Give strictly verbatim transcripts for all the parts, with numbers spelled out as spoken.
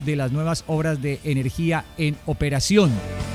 de las nuevas obras de energía en operación.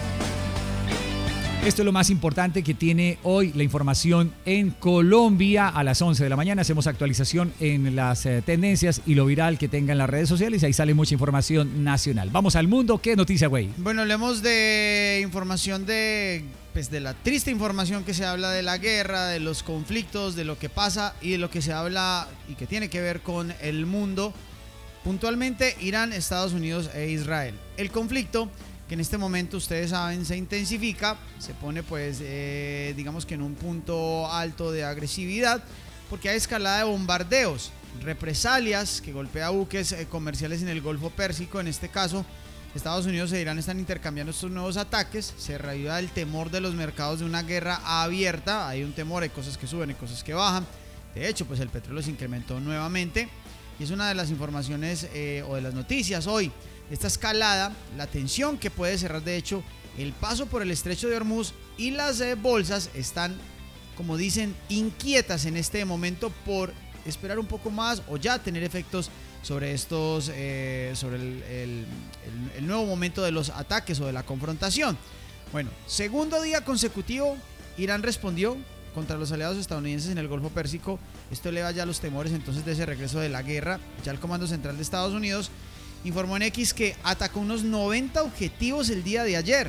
Esto es lo más importante que tiene hoy la información en Colombia. A las once de la mañana hacemos actualización en las eh, tendencias y lo viral que tengan las redes sociales. Ahí sale mucha información nacional. Vamos al mundo. ¿Qué noticia, güey? Bueno, hablemos de información de, pues, de la triste información que se habla de la guerra, de los conflictos, de lo que pasa y de lo que se habla y que tiene que ver con el mundo. Puntualmente, Irán, Estados Unidos e Israel. El conflicto, que en este momento ustedes saben se intensifica, se pone pues eh, digamos que en un punto alto de agresividad porque hay escalada de bombardeos, represalias que golpea buques eh, comerciales en el Golfo Pérsico. En este caso Estados Unidos e Irán están intercambiando estos nuevos ataques, se reaviva el temor de los mercados de una guerra abierta, hay un temor, hay cosas que suben, hay cosas que bajan, de hecho pues el petróleo se incrementó nuevamente y es una de las informaciones eh, o de las noticias hoy. Esta escalada, la tensión que puede cerrar de hecho el paso por el estrecho de Hormuz y las eh, bolsas están, como dicen, inquietas en este momento por esperar un poco más o ya tener efectos sobre estos, eh, sobre el, el, el, el nuevo momento de los ataques o de la confrontación. Bueno, segundo día consecutivo, Irán respondió contra los aliados estadounidenses en el Golfo Pérsico. Esto eleva ya los temores entonces de ese regreso de la guerra. Ya el Comando Central de Estados Unidos informó en X que atacó unos noventa objetivos el día de ayer,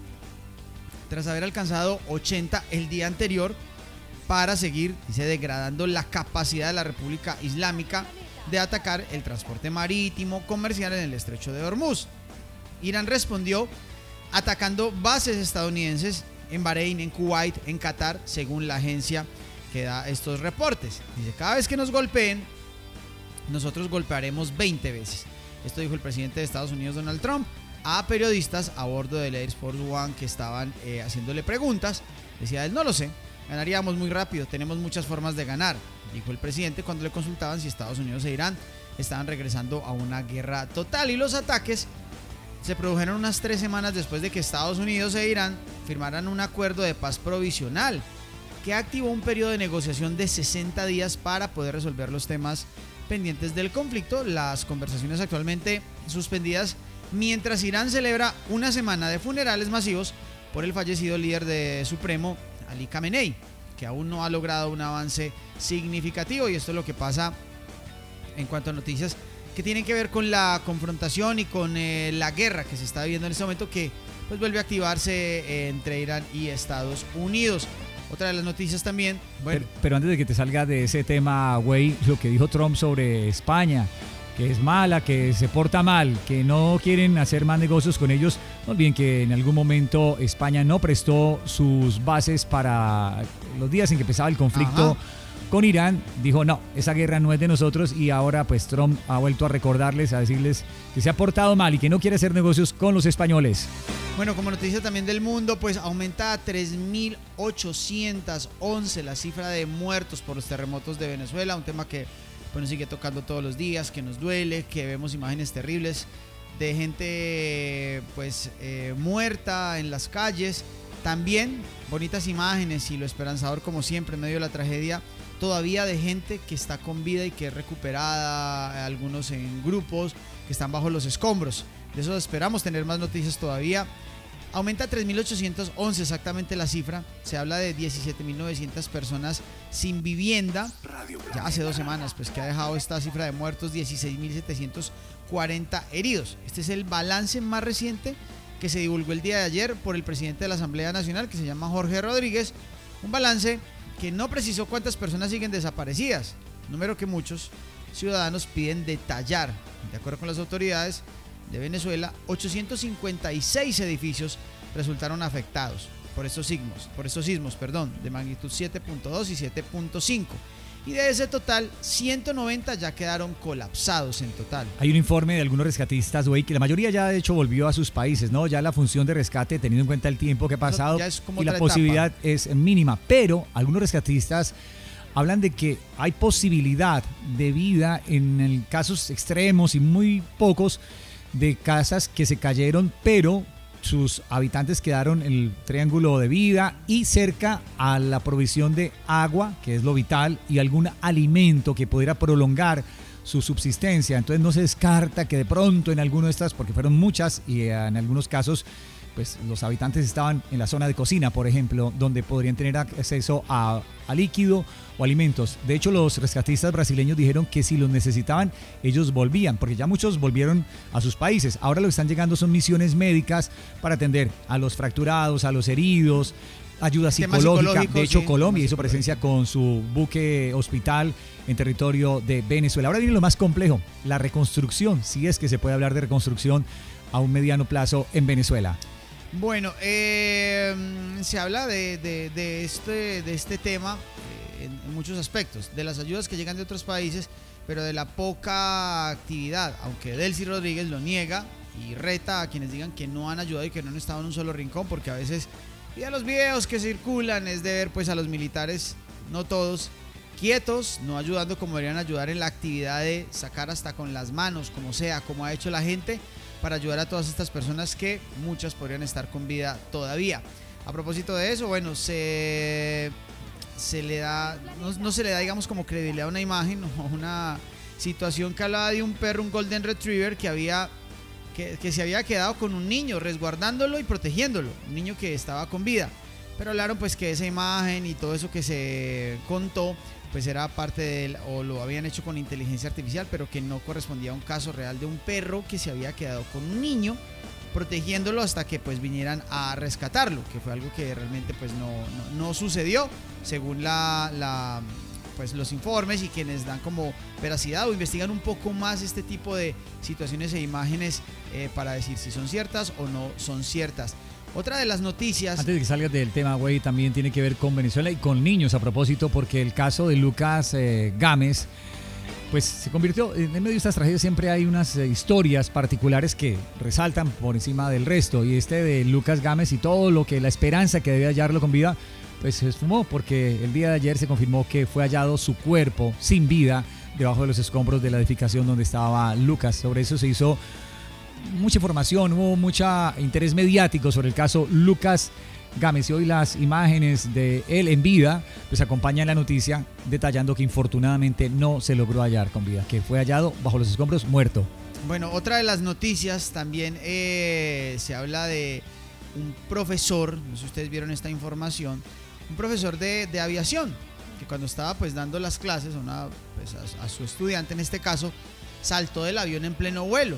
tras haber alcanzado ochenta el día anterior, para seguir, dice, degradando la capacidad de la República Islámica de atacar el transporte marítimo comercial en el estrecho de Hormuz. Irán respondió atacando bases estadounidenses en Bahrein, en Kuwait, en Qatar, según la agencia que da estos reportes. Dice, cada vez que nos golpeen, nosotros golpearemos veinte veces. Esto dijo el presidente de Estados Unidos, Donald Trump, a periodistas a bordo del Air Force One que estaban eh, haciéndole preguntas. Decía él, no lo sé, ganaríamos muy rápido, tenemos muchas formas de ganar, dijo el presidente cuando le consultaban si Estados Unidos e Irán estaban regresando a una guerra total. Y los ataques se produjeron unas tres semanas después de que Estados Unidos e Irán firmaran un acuerdo de paz provisional que activó un periodo de negociación de sesenta días para poder resolver los temas pendientes del conflicto. Las conversaciones actualmente suspendidas mientras Irán celebra una semana de funerales masivos por el fallecido líder de Supremo, Ali Khamenei, que aún no ha logrado un avance significativo. Y esto es lo que pasa en cuanto a noticias que tienen que ver con la confrontación y con eh, la guerra que se está viviendo en este momento, que pues vuelve a activarse eh, entre Irán y Estados Unidos. Otra de las noticias también. Bueno. Pero, pero antes de que te salga de ese tema, güey, lo que dijo Trump sobre España, que es mala, que se porta mal, que no quieren hacer más negocios con ellos. No olviden que en algún momento España no prestó sus bases para los días en que empezaba el conflicto. Ajá. Con Irán, dijo no, esa guerra no es de nosotros, y ahora pues Trump ha vuelto a recordarles, a decirles que se ha portado mal y que no quiere hacer negocios con los españoles. Bueno, como noticia también del mundo, pues aumenta a tres mil ochocientos once la cifra de muertos por los terremotos de Venezuela, un tema que pues, nos sigue tocando todos los días, que nos duele, que vemos imágenes terribles de gente pues eh, muerta en las calles. También bonitas imágenes y lo esperanzador, como siempre, en medio de la tragedia, todavía de gente que está con vida y que es recuperada, algunos en grupos que están bajo los escombros. De eso esperamos tener más noticias todavía. Aumenta a tres mil ochocientos once exactamente la cifra. Se habla de diecisiete mil novecientas personas sin vivienda. Ya hace dos semanas pues que ha dejado esta cifra de muertos, dieciséis mil setecientos cuarenta heridos. Este es el balance más reciente que se divulgó el día de ayer por el presidente de la Asamblea Nacional, que se llama Jorge Rodríguez. Un balance que no precisó cuántas personas siguen desaparecidas, número que muchos ciudadanos piden detallar. De acuerdo con las autoridades de Venezuela, ochocientos cincuenta y seis edificios resultaron afectados por estos sismos, por estos sismos, perdón, de magnitud siete punto dos y siete punto cinco. Y de ese total, ciento noventa ya quedaron colapsados en total. Hay un informe de algunos rescatistas, güey, que la mayoría ya de hecho volvió a sus países, ¿no? Ya la función de rescate, teniendo en cuenta el tiempo que ha pasado, y la posibilidad etapa. es mínima. Pero algunos rescatistas hablan de que hay posibilidad de vida en el casos extremos y muy pocos de casas que se cayeron, pero sus habitantes quedaron en el triángulo de vida y cerca a la provisión de agua, que es lo vital, y algún alimento que pudiera prolongar su subsistencia. Entonces no se descarta que de pronto en alguno de estas, porque fueron muchas y en algunos casos pues los habitantes estaban en la zona de cocina, por ejemplo, donde podrían tener acceso a, a líquido o alimentos. De hecho, los rescatistas brasileños dijeron que si los necesitaban, ellos volvían, porque ya muchos volvieron a sus países. Ahora lo que están llegando son misiones médicas para atender a los fracturados, a los heridos, ayuda psicológica. De hecho, sí, Colombia hizo presencia con su buque hospital en territorio de Venezuela. Ahora viene lo más complejo, la reconstrucción, si es que se puede hablar de reconstrucción a un mediano plazo en Venezuela. Bueno, eh, se habla de, de, de, este, de este tema eh, en, en muchos aspectos, de las ayudas que llegan de otros países, pero de la poca actividad, aunque Delcy Rodríguez lo niega y reta a quienes digan que no han ayudado y que no han estado en un solo rincón, porque a veces, y a los videos que circulan es de ver pues a los militares, no todos, quietos, no ayudando como deberían ayudar en la actividad de sacar hasta con las manos, como sea, como ha hecho la gente, para ayudar a todas estas personas que muchas podrían estar con vida todavía. A propósito de eso, bueno, se, se le da, no, no se le da, digamos, como credibilidad a una imagen o una situación que hablaba de un perro, un Golden Retriever, que había, que, que se había quedado con un niño, resguardándolo y protegiéndolo, un niño que estaba con vida. Pero hablaron pues que esa imagen y todo eso que se contó pues era parte del, o lo habían hecho con inteligencia artificial, pero que no correspondía a un caso real de un perro que se había quedado con un niño protegiéndolo hasta que pues vinieran a rescatarlo, que fue algo que realmente pues no, no, no sucedió según la, la pues los informes y quienes dan como veracidad o investigan un poco más este tipo de situaciones e imágenes eh, para decir si son ciertas o no son ciertas. Otra de las noticias... Antes de que salgas del tema, güey, también tiene que ver con Venezuela y con niños a propósito, porque el caso de Lucas eh, Gámez, pues se convirtió, en medio de estas tragedias siempre hay unas eh, historias particulares que resaltan por encima del resto, y este de Lucas Gámez y todo lo que, la esperanza que debía hallarlo con vida, pues se esfumó, porque el día de ayer se confirmó que fue hallado su cuerpo sin vida debajo de los escombros de la edificación donde estaba Lucas. Sobre eso se hizo mucha información, hubo mucho interés mediático sobre el caso Lucas Gámez, y hoy las imágenes de él en vida pues acompañan la noticia detallando que infortunadamente no se logró hallar con vida, que fue hallado bajo los escombros muerto. Bueno, otra de las noticias también eh, se habla de un profesor, no sé si ustedes vieron esta información, un profesor de, de aviación, que cuando estaba pues dando las clases a, una, pues, a, a su estudiante en este caso, saltó del avión en pleno vuelo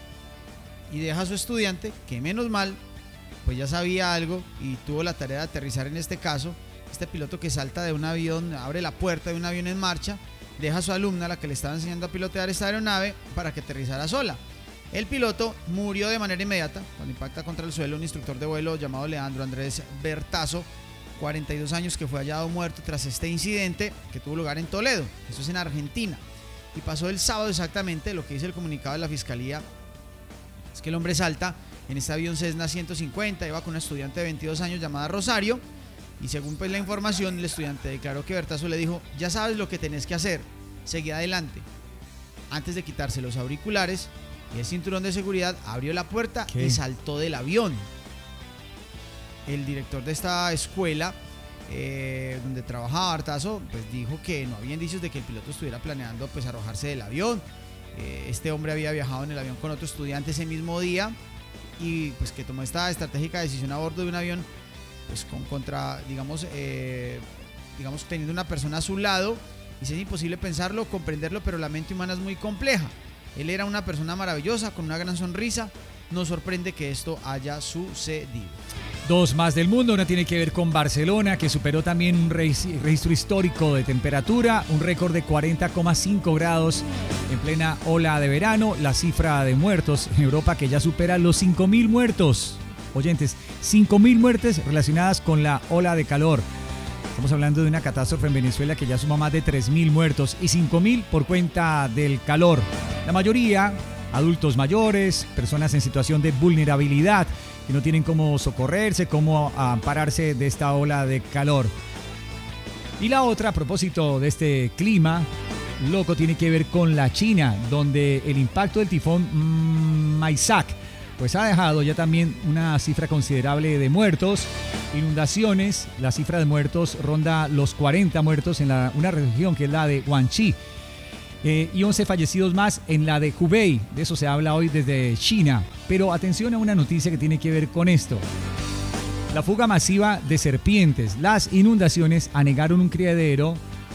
y deja a su estudiante, que menos mal, pues ya sabía algo y tuvo la tarea de aterrizar en este caso. Este piloto que salta de un avión, abre la puerta de un avión en marcha, deja a su alumna, a la que le estaba enseñando a pilotear esta aeronave, para que aterrizara sola. El piloto murió de manera inmediata cuando impacta contra el suelo un instructor de vuelo llamado Leandro Andrés Bertazo, cuarenta y dos años, que fue hallado muerto tras este incidente que tuvo lugar en Toledo, eso es en Argentina, y pasó el sábado exactamente. Lo que dice el comunicado de la Fiscalía es que el hombre salta en este avión Cessna ciento cincuenta, iba con una estudiante de veintidós años llamada Rosario, y según pues la información, el estudiante declaró que Bertazo le dijo: ya sabes lo que tenés que hacer, seguí adelante. Antes de quitarse los auriculares y el cinturón de seguridad, abrió la puerta ¿Qué? y saltó del avión. El director de esta escuela eh, donde trabajaba Bertazo pues dijo que no había indicios de que el piloto estuviera planeando pues arrojarse del avión. Eh, este hombre había viajado en el avión con otro estudiante ese mismo día, y pues que tomó esta estratégica decisión a bordo de un avión pues con contra, digamos, eh, digamos teniendo una persona a su lado. Y es imposible pensarlo, comprenderlo, pero la mente humana es muy compleja. Él era una persona maravillosa, con una gran sonrisa. Nos sorprende que esto haya sucedido. Dos más del mundo, una tiene que ver con Barcelona, que superó también un registro histórico de temperatura, un récord de cuarenta coma cinco grados en plena ola de verano. La cifra de muertos en Europa que ya supera los cinco mil muertos. Oyentes, cinco mil muertes relacionadas con la ola de calor. Estamos hablando de una catástrofe en Venezuela que ya suma más de tres mil muertos y cinco mil por cuenta del calor. La mayoría adultos mayores, personas en situación de vulnerabilidad, que no tienen cómo socorrerse, cómo ampararse de esta ola de calor. Y la otra, a propósito de este clima loco, tiene que ver con la China, donde el impacto del tifón mmm, Maisak pues ha dejado ya también una cifra considerable de muertos, inundaciones. La cifra de muertos ronda los cuarenta muertos en la, una región que es la de Guangxi. Eh, y once fallecidos más en la de Hubei, de eso se habla hoy desde China. Pero atención a una noticia que tiene que ver con esto. La fuga masiva de serpientes. Las inundaciones anegaron un criadero,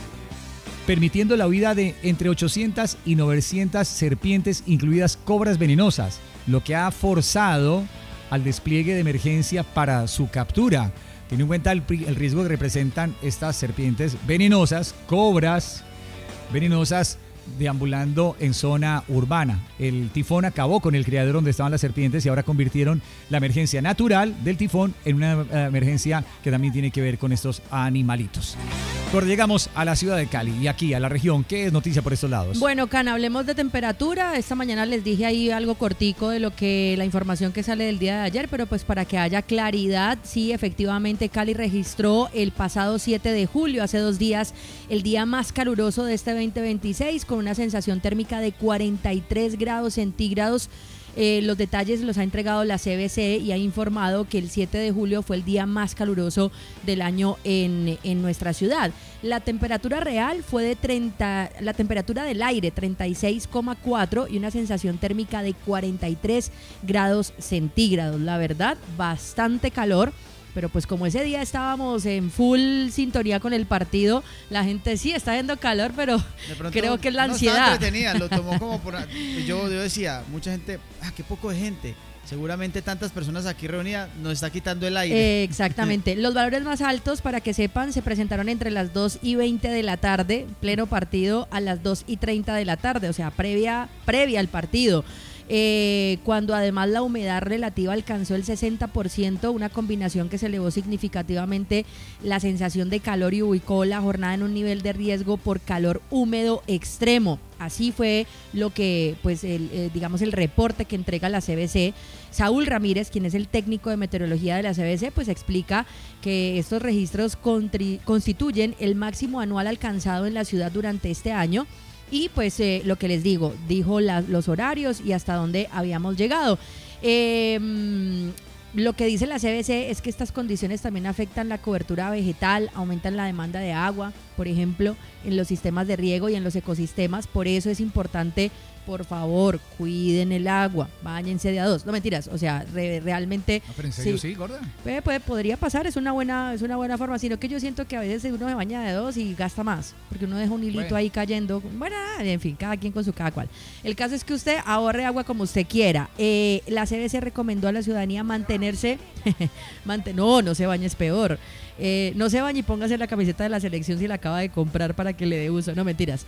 permitiendo la huida de entre ochocientas y novecientas serpientes, incluidas cobras venenosas, lo que ha forzado al despliegue de emergencia para su captura. Tiene en cuenta el, el riesgo que representan estas serpientes venenosas, cobras venenosas, deambulando en zona urbana. El tifón acabó con el criadero donde estaban las serpientes y ahora convirtieron la emergencia natural del tifón en una uh, emergencia que también tiene que ver con estos animalitos. Cuando llegamos a la ciudad de Cali y aquí a la región, ¿qué es noticia por estos lados? Bueno, Can, hablemos de temperatura. Esta mañana les dije ahí algo cortico de lo que la información que sale del día de ayer, pero pues para que haya claridad, sí, efectivamente Cali registró el pasado siete de julio, hace dos días, el día más caluroso de este veinte veintiséis, con una sensación térmica de cuarenta y tres grados centígrados. Eh, los detalles los ha entregado la C B C y ha informado que el siete de julio fue el día más caluroso del año en, en nuestra ciudad. La temperatura real fue de treinta, la temperatura del aire treinta y seis coma cuatro y una sensación térmica de cuarenta y tres grados centígrados. La verdad, bastante calor. Pero pues como ese día estábamos en full sintonía con el partido, la gente sí está haciendo calor, pero creo que es la no ansiedad. Estaba entretenida, lo tomó como por... Yo, yo decía, mucha gente, ah, qué poco de gente. Seguramente tantas personas aquí reunidas nos está quitando el aire. Eh, exactamente. Los valores más altos, para que sepan, se presentaron entre las dos y veinte de la tarde, pleno partido, a las dos y treinta de la tarde, o sea, previa, previa al partido. Eh, cuando además la humedad relativa alcanzó el sesenta por ciento, una combinación que se elevó significativamente la sensación de calor y ubicó la jornada en un nivel de riesgo por calor húmedo extremo. Así fue lo que, pues, el, eh, digamos, el reporte que entrega la C B C. Saúl Ramírez, quien es el técnico de meteorología de la C B C, pues explica que estos registros contri- constituyen el máximo anual alcanzado en la ciudad durante este año. Y pues eh, lo que les digo, dijo la, los horarios y hasta dónde habíamos llegado. Eh, lo que dice la C B C es que estas condiciones también afectan la cobertura vegetal, aumentan la demanda de agua, por ejemplo, en los sistemas de riego y en los ecosistemas. Por eso es importante, por favor, cuiden el agua, báñense de a dos. No, mentiras, o sea, re, realmente... No, pero en serio, sí, sí, gorda. Puede, puede, podría pasar, es una buena es una buena forma, sino que yo siento que a veces uno se baña de dos y gasta más, porque uno deja un hilito bueno. ahí cayendo. Bueno, en fin, cada quien con su cada cual. El caso es que usted ahorre agua como usted quiera. Eh, la C B C recomendó a la ciudadanía mantenerse... manten, no, no se bañe, es peor. Eh, no se bañe y póngase la camiseta de la selección si la acaba de comprar para que le dé uso. No, mentiras.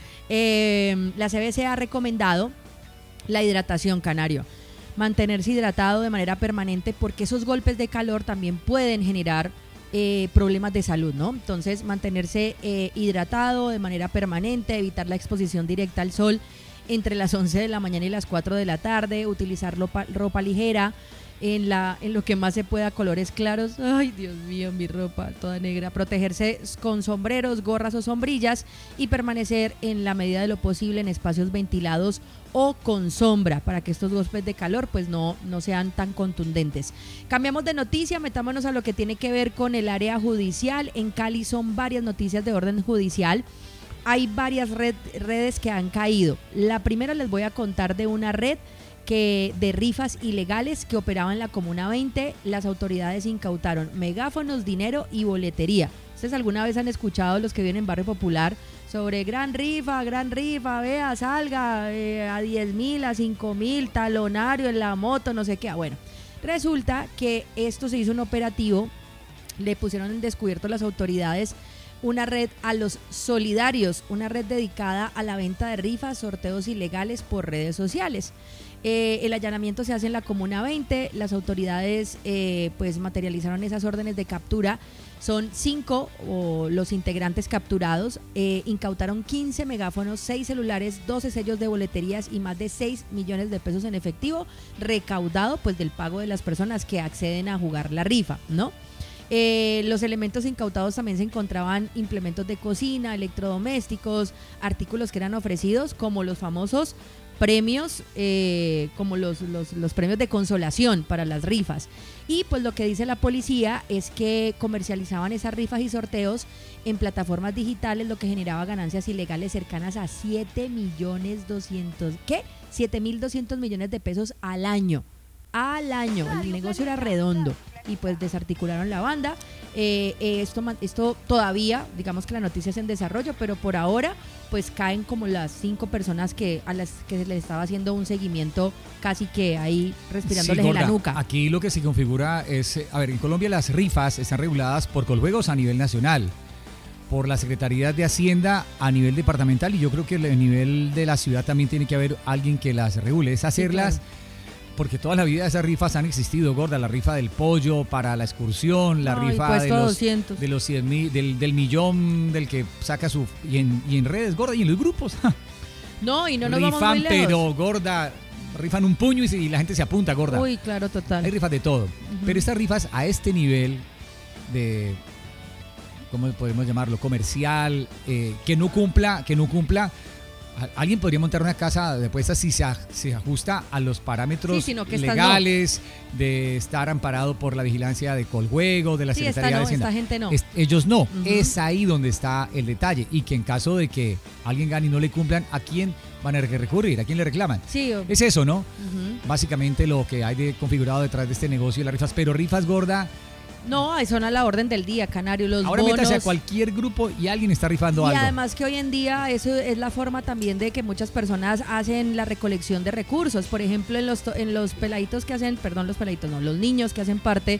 Eh, la C B C ha recomendado la hidratación, Canario. Mantenerse hidratado de manera permanente, porque esos golpes de calor también pueden generar eh, problemas de salud, ¿no? Entonces, mantenerse eh, hidratado de manera permanente, evitar la exposición directa al sol entre las once de la mañana y las cuatro de la tarde, utilizar ropa, ropa ligera, en, la, en lo que más se pueda, colores claros. Ay, Dios mío, mi ropa toda negra. Protegerse con sombreros, gorras o sombrillas y permanecer en la medida de lo posible en espacios ventilados o con sombra, para que estos golpes de calor pues no, no sean tan contundentes. Cambiamos de noticia, metámonos a lo que tiene que ver con el área judicial. En Cali son varias noticias de orden judicial. Hay varias red, redes que han caído. La primera les voy a contar de una red que de rifas ilegales que operaba en la Comuna veinte. Las autoridades incautaron megáfonos, dinero y boletería. ¿Ustedes alguna vez han escuchado, los que viven en Barrio Popular, sobre gran rifa, gran rifa, vea, salga eh, a diez mil, a cinco mil, talonario en la moto, no sé qué? Bueno, resulta que esto se hizo un operativo, le pusieron en descubierto las autoridades una red a los solidarios, una red dedicada a la venta de rifas, sorteos ilegales por redes sociales. Eh, el allanamiento se hace en la Comuna veinte, las autoridades eh, pues materializaron esas órdenes de captura. Son cinco o los integrantes capturados, eh, incautaron quince megáfonos, seis celulares, doce sellos de boleterías y más de seis millones de pesos en efectivo, recaudado pues del pago de las personas que acceden a jugar la rifa, ¿no? Eh, los elementos incautados también se encontraban implementos de cocina, electrodomésticos, artículos que eran ofrecidos como los famosos premios eh, como los, los, los premios de consolación para las rifas. Y pues lo que dice la policía es que comercializaban esas rifas y sorteos en plataformas digitales, lo que generaba ganancias ilegales cercanas a siete millones doscientos, ¿qué? siete mil doscientos millones de pesos al año. Al año, el negocio era redondo y pues desarticularon la banda. Eh, eh, esto, esto todavía, digamos que la noticia es en desarrollo, pero por ahora pues caen como las cinco personas que a las que se les estaba haciendo un seguimiento casi que ahí respirándoles sí, en la nuca. Aquí lo que se configura es, a ver, en Colombia las rifas están reguladas por Coljuegos a nivel nacional, por la Secretaría de Hacienda a nivel departamental, y yo creo que a nivel de la ciudad también tiene que haber alguien que las regule, es hacerlas. Sí, claro. Porque toda la vida esas rifas han existido, gorda, la rifa del pollo para la excursión, la no, rifa de los, de los cien mil, del, del millón del que saca su... Y en, y en redes, gorda, y en los grupos. No, y no nos rifan, vamos muy lejos. Pero, gorda, rifan un puño y, y la gente se apunta, gorda. Uy, claro, total. Hay rifas de todo. Uh-huh. Pero estas rifas a este nivel de... ¿Cómo podemos llamarlo? Comercial, eh, que no cumpla, que no cumpla... Alguien podría montar una casa de apuestas si se, se ajusta a los parámetros sí, legales no. de estar amparado por la vigilancia de Coljuego, de la sí, Secretaría no, de Hacienda. Esta gente no. Es, ellos no. Uh-huh. Es ahí donde está el detalle. Y que en caso de que alguien gane y no le cumplan, ¿a quién van a recurrir? ¿A quién le reclaman? Sí, es eso, ¿no? Uh-huh. Básicamente lo que hay de configurado detrás de este negocio de las rifas. Pero rifas, gorda... No, son a la orden del día, Canario, los Ahora bonos. métase a cualquier grupo y alguien está rifando y algo. Y además que hoy en día eso es la forma también de que muchas personas hacen la recolección de recursos. Por ejemplo, en los en los peladitos que hacen, perdón, los peladitos, no, los niños que hacen parte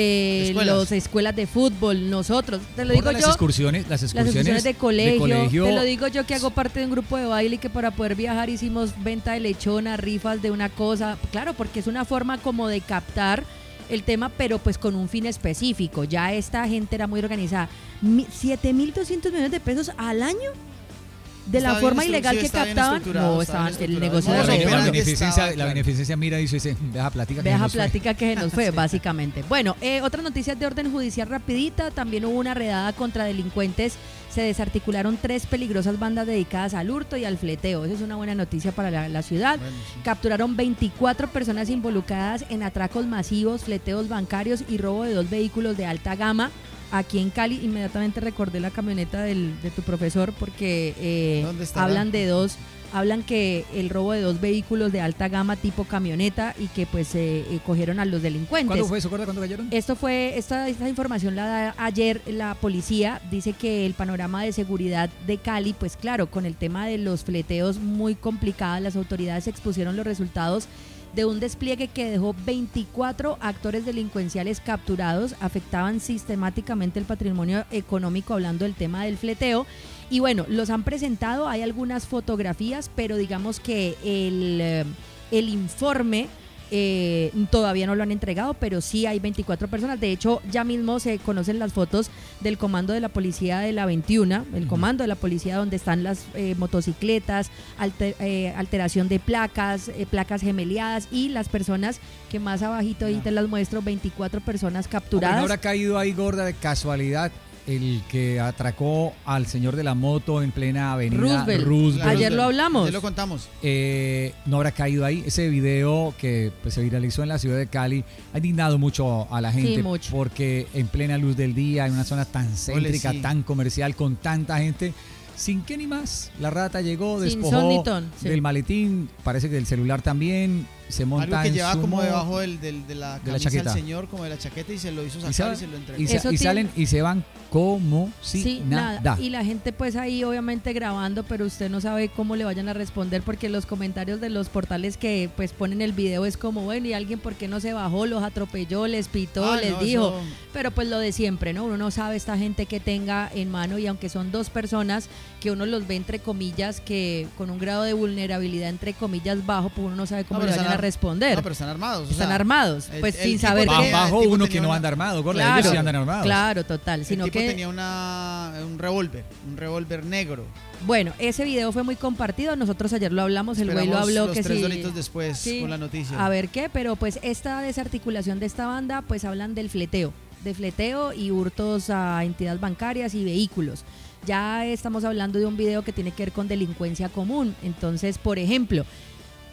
de las escuelas de fútbol, nosotros, te lo digo las yo. Excursiones, las excursiones, las excursiones de colegio, de colegio. Te lo digo yo que hago parte de un grupo de baile y que para poder viajar hicimos venta de lechona, rifas de una cosa. Claro, porque es una forma como de captar el tema, pero pues con un fin específico. Ya esta gente era muy organizada. siete mil doscientos millones de pesos al año de la forma ilegal sí, que captaban. No, estaban el negocio no, de no, robo. La beneficencia, la beneficencia mira y dice, deja plática que deja nos plática fue. que se nos fue, básicamente. Bueno, eh, otras noticias de orden judicial rapidita. También hubo una redada contra delincuentes. Se desarticularon tres peligrosas bandas dedicadas al hurto y al fleteo. Esa es una buena noticia para la, la ciudad. Bueno, sí. Capturaron veinticuatro personas involucradas en atracos masivos, fleteos bancarios y robo de dos vehículos de alta gama. Aquí en Cali, inmediatamente recordé la camioneta del, de tu profesor porque eh, hablan de dos, hablan que el robo de dos vehículos de alta gama tipo camioneta y que pues eh, eh, cogieron a los delincuentes. ¿Cuándo fue eso? ¿Cuándo cayeron? Esto fue, esta, esta información la da ayer la policía, dice que el panorama de seguridad de Cali, pues claro, con el tema de los fleteos muy complicado, las autoridades expusieron los resultados de un despliegue que dejó veinticuatro actores delincuenciales capturados, afectaban sistemáticamente el patrimonio económico, hablando del tema del fleteo. Y bueno, los han presentado, hay algunas fotografías, pero digamos que el, el informe eh, todavía no lo han entregado, pero sí hay veinticuatro personas. De hecho, ya mismo se conocen las fotos del comando de la policía de la veintiuno, el comando de la policía donde están las eh, motocicletas, alter, eh, alteración de placas, eh, placas gemeleadas y las personas que más abajito ahí te las muestro, veinticuatro personas capturadas. ¿No habrá caído ahí, gorda, de casualidad el que atracó al señor de la moto en plena avenida Roosevelt? Roosevelt. Ayer lo hablamos. Ayer lo contamos. Eh, no habrá caído ahí. Ese video que pues, se viralizó en la ciudad de Cali ha indignado mucho a la gente. Sí, mucho. Porque en plena luz del día, en una zona tan céntrica, sí. tan comercial, con tanta gente, sin qué ni más, la rata llegó, sin despojó son ni ton, sí. del maletín, parece que del celular también, se monta algo que en llevaba su como moto, debajo del, del, de la de la camisa chaqueta. del señor, como de la chaqueta, y se lo hizo sacar y, sabe, y se lo entregó. Y, sa- y salen y se van como si sí, nada. nada. Y la gente pues ahí obviamente grabando, pero usted no sabe cómo le vayan a responder, porque los comentarios de los portales que pues ponen el video es como, bueno, y alguien por qué no se bajó, los atropelló, les pitó, ah, les no, dijo, eso... pero pues lo de siempre, ¿no? Uno no sabe esta gente que tenga en mano, y aunque son dos personas que uno los ve entre comillas que con un grado de vulnerabilidad entre comillas bajo, pues uno no sabe cómo no, le vayan ar- a responder. No, pero están armados. Están o sea, armados, pues el, sin el saber tenía, que... Bajo uno que no una... anda armado, gorda, claro, ellos sí andan armados. Claro, total. Sino el tipo que tenía una, un revólver, un revólver negro. Bueno, ese video fue muy compartido, nosotros ayer lo hablamos, el güey lo habló los que tres sí. doritos después sí, con la noticia. A ver qué, pero pues esta desarticulación de esta banda, pues hablan del fleteo, de fleteo y hurtos a entidades bancarias y vehículos. Ya estamos hablando de un video que tiene que ver con delincuencia común. Entonces, por ejemplo,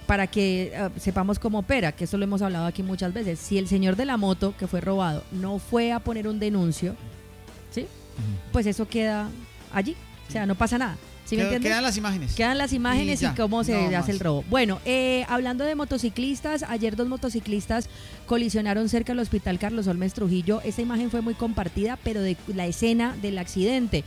para que uh, sepamos cómo opera, que eso lo hemos hablado aquí muchas veces. Si el señor de la moto que fue robado no fue a poner un denuncio, ¿sí? Uh-huh. Pues eso queda allí, o sea, no pasa nada. ¿Sí me entiendes? Quedan las imágenes. Quedan las imágenes y, y cómo se no hace más. El robo. Bueno, eh, hablando de motociclistas, ayer dos motociclistas colisionaron cerca del Hospital Carlos Holmes Trujillo. Esta imagen fue muy compartida, pero de la escena del accidente.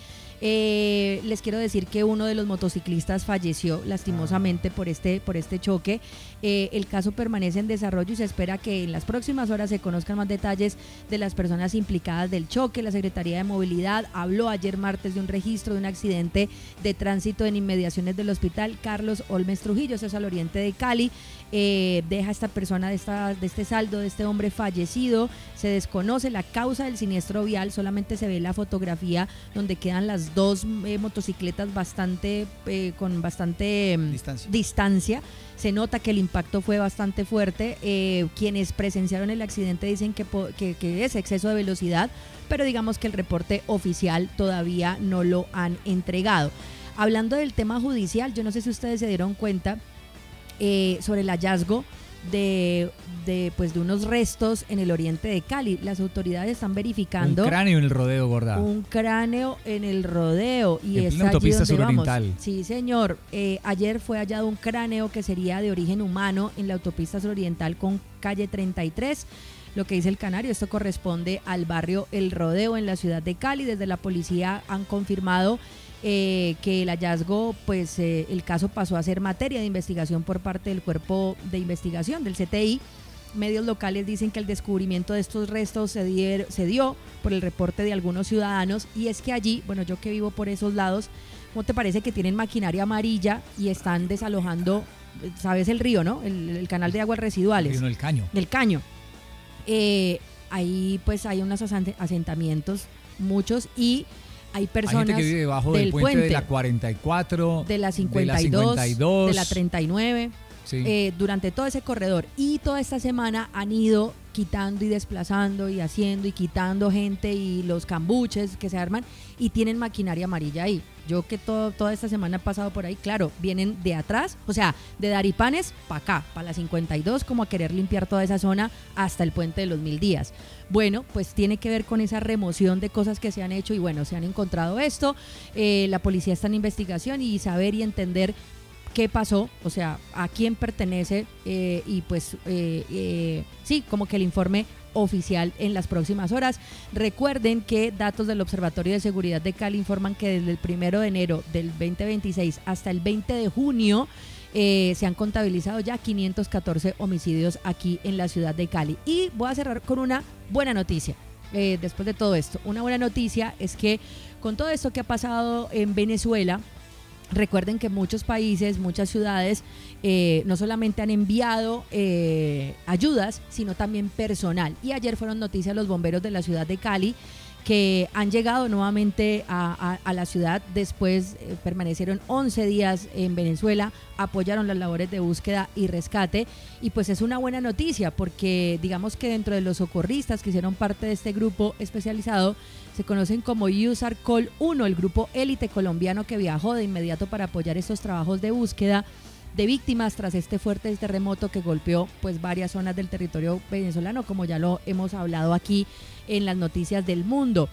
Eh, les quiero decir que uno de los motociclistas falleció lastimosamente por este, por este choque. Eh, el caso permanece en desarrollo y se espera que en las próximas horas se conozcan más detalles de las personas implicadas del choque. La Secretaría de Movilidad habló ayer martes de un registro de un accidente de tránsito en inmediaciones del Hospital Carlos Holmes Trujillo, eso es al oriente de Cali. Eh, deja esta persona de, esta, de este saldo, de este hombre fallecido. Se desconoce la causa del siniestro vial, solamente se ve la fotografía donde quedan las dos eh, motocicletas bastante eh, con bastante eh, distancia. distancia. Se nota que el impacto fue bastante fuerte. Eh, quienes presenciaron el accidente dicen que, que, que es exceso de velocidad, pero digamos que el reporte oficial todavía no lo han entregado. Hablando del tema judicial, yo no sé si ustedes se dieron cuenta eh, sobre el hallazgo de, de, pues, de unos restos en el oriente de Cali. Las autoridades están verificando. Un cráneo en el rodeo, gorda. Un cráneo en el rodeo. Y en la autopista suroriental. Sí, señor. Eh, ayer fue hallado un cráneo que sería de origen humano en la autopista suroriental con calle treinta y tres. Lo que dice el Canario, esto corresponde al barrio El Rodeo en la ciudad de Cali. Desde la policía han confirmado Eh, que el hallazgo, pues eh, el caso pasó a ser materia de investigación por parte del cuerpo de investigación del C T I. Medios locales dicen que el descubrimiento de estos restos se, dier, se dio por el reporte de algunos ciudadanos, y es que allí, bueno, yo que vivo por esos lados, ¿cómo te parece que tienen maquinaria amarilla y están desalojando, sabes, el río, ¿no? El, el canal de aguas residuales. El río, no, el caño. El caño. Eh, ahí pues hay unos asentamientos, muchos, y hay personas hay gente que vive debajo del, del puente, puente de la cuarenta y cuatro, de la cincuenta y dos, de la, cincuenta y dos, de la treinta y nueve, sí. eh, durante todo ese corredor. Y toda esta semana han ido quitando y desplazando y haciendo y quitando gente y los cambuches que se arman, y tienen maquinaria amarilla ahí. Yo que todo, toda esta semana he pasado por ahí, claro, vienen de atrás, o sea, de Daripanes para acá, para la cincuenta y dos, como a querer limpiar toda esa zona hasta el puente de los Mil Días. Bueno, pues tiene que ver con esa remoción de cosas que se han hecho, y bueno, se han encontrado esto. Eh, la policía está en investigación y saber y entender qué pasó, o sea, a quién pertenece, eh, y pues eh, eh, sí, como que el informe oficial en las próximas horas. Recuerden que datos del Observatorio de Seguridad de Cali informan que desde el primero de enero del veinte veintiséis hasta el veinte de junio eh, se han contabilizado ya quinientos catorce homicidios aquí en la ciudad de Cali. Y voy a cerrar con una buena noticia. Eh, después de todo esto, una buena noticia es que con todo esto que ha pasado en Venezuela, recuerden que muchos países, muchas ciudades eh, no solamente han enviado eh, ayudas, sino también personal. Y ayer fueron noticias los bomberos de la ciudad de Cali, que han llegado nuevamente a, a, a la ciudad después, eh, permanecieron once días en Venezuela, apoyaron las labores de búsqueda y rescate, y pues es una buena noticia porque digamos que dentro de los socorristas que hicieron parte de este grupo especializado se conocen como U S A R Col uno, el grupo élite colombiano que viajó de inmediato para apoyar estos trabajos de búsqueda de víctimas tras este fuerte terremoto que golpeó pues varias zonas del territorio venezolano, como ya lo hemos hablado aquí en las noticias del mundo.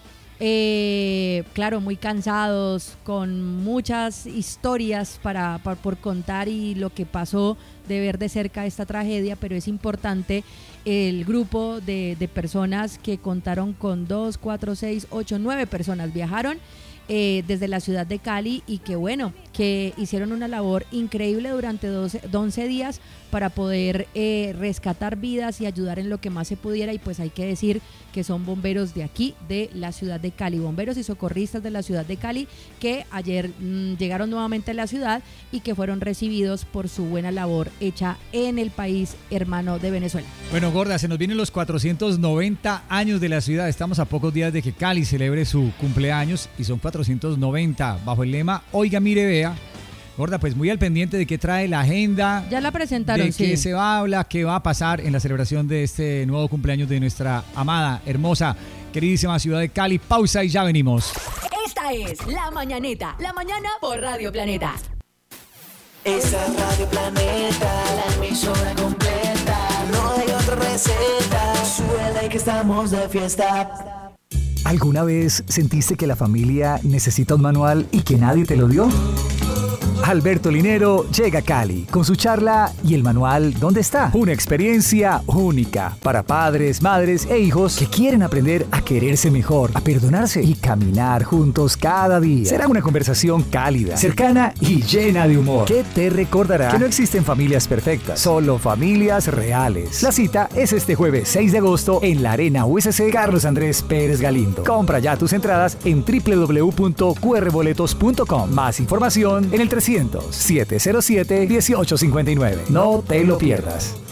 Eh, claro, muy cansados, con muchas historias para, para por contar y lo que pasó, de ver de cerca esta tragedia, pero es importante el grupo de, de personas que contaron con dos, cuatro, seis, ocho, nueve personas viajaron Eh, desde la ciudad de Cali, y que bueno, que hicieron una labor increíble durante doce, once días para poder eh, rescatar vidas y ayudar en lo que más se pudiera. Y pues hay que decir que son bomberos de aquí, de la ciudad de Cali, bomberos y socorristas de la ciudad de Cali, que ayer mmm, llegaron nuevamente a la ciudad y que fueron recibidos por su buena labor hecha en el país hermano de Venezuela. Bueno, gorda, se nos vienen los cuatrocientos noventa años de la ciudad. Estamos a pocos días de que Cali celebre su cumpleaños y son cuatrocientos noventa bajo el lema Oiga, mire, vea. Gorda, pues muy al pendiente de qué trae la agenda. Ya la presentaron, de sí. qué se habla, qué va a pasar en la celebración de este nuevo cumpleaños de nuestra amada, hermosa, queridísima ciudad de Cali. Pausa y ya venimos. Esta es La Mañanita, la mañana por Radio Planeta. Esa es Radio Planeta, la emisora completa. No hay otra receta, súbela y que estamos de fiesta. ¿Alguna vez sentiste que la familia necesita un manual y que nadie te lo dio? Alberto Linero llega a Cali con su charla ¿Y el manual dónde está? Una experiencia única para padres, madres e hijos que quieren aprender a quererse mejor, a perdonarse y caminar juntos cada día. Será una conversación cálida, cercana y llena de humor que te recordará que no existen familias perfectas, solo familias reales. La cita es este jueves seis de agosto en la Arena U S C Carlos Andrés Pérez Galindo. Compra ya tus entradas en doble u doble u doble u punto q r boletos punto com. Más información en el trescientos, setecientos siete, dieciocho cincuenta y nueve. No te lo pierdas.